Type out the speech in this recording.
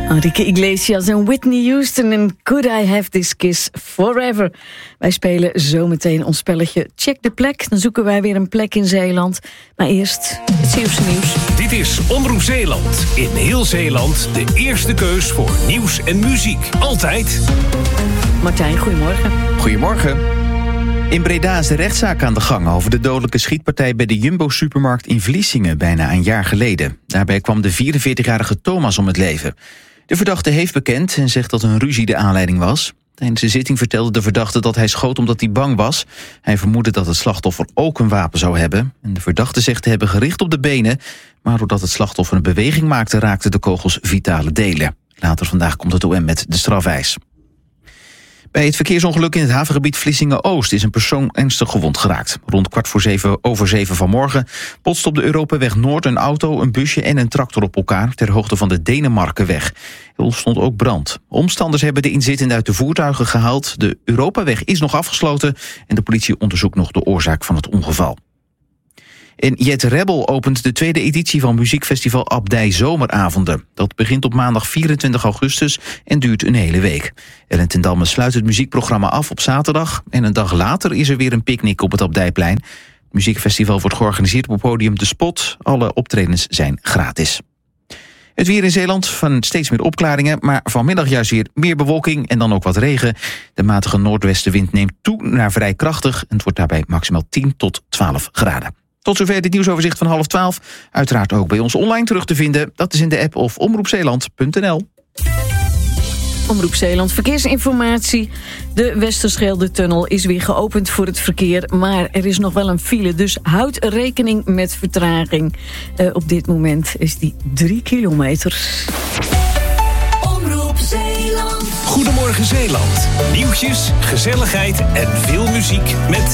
Enrique Iglesias en Whitney Houston en Could I Have This Kiss Forever. Wij spelen zometeen ons spelletje Check de Plek. Dan zoeken wij weer een plek in Zeeland. Maar eerst het Zeeuwse nieuws. Dit is Omroep Zeeland. In heel Zeeland de eerste keus voor nieuws en muziek. Altijd. Martijn, goedemorgen. Goedemorgen. In Breda is de rechtszaak aan de gang over de dodelijke schietpartij bij de Jumbo-supermarkt in Vlissingen bijna een jaar geleden. Daarbij kwam de 44-jarige Thomas om het leven. De verdachte heeft bekend en zegt dat een ruzie de aanleiding was. Tijdens de zitting vertelde de verdachte dat hij schoot omdat hij bang was. Hij vermoedde dat het slachtoffer ook een wapen zou hebben. En de verdachte zegt te hebben gericht op de benen, maar doordat het slachtoffer een beweging maakte, raakten de kogels vitale delen. Later vandaag komt het OM met de strafeis. Bij het verkeersongeluk in het havengebied Vlissingen-Oost is een persoon ernstig gewond geraakt. Rond 6:45 vanmorgen botste op de Europaweg Noord een auto, een busje en een tractor op elkaar ter hoogte van de Denemarkenweg. Er ontstond ook brand. Omstanders hebben de inzittenden uit de voertuigen gehaald. De Europaweg is nog afgesloten en de politie onderzoekt nog de oorzaak van het ongeval. En Jet Rebel opent de tweede editie van muziekfestival Abdij Zomeravonden. Dat begint op maandag 24 augustus en duurt een hele week. Ellen ten Damme sluit het muziekprogramma af op zaterdag. En een dag later is er weer een picknick op het Abdijplein. Het muziekfestival wordt georganiseerd op het podium De Spot. Alle optredens zijn gratis. Het weer in Zeeland, van steeds meer opklaringen, maar vanmiddag juist weer meer bewolking en dan ook wat regen. De matige noordwestenwind neemt toe naar vrij krachtig en het wordt daarbij maximaal 10 tot 12 graden. Tot zover dit nieuwsoverzicht van 11:30. Uiteraard ook bij ons online terug te vinden. Dat is in de app of omroepzeeland.nl. Omroep Zeeland, verkeersinformatie. De Westerschelde-tunnel is weer geopend voor het verkeer, maar er is nog wel een file, dus houd rekening met vertraging. Op dit moment is die 3 kilometer. Omroep Zeeland. Goedemorgen Zeeland. Nieuwtjes, gezelligheid en veel muziek met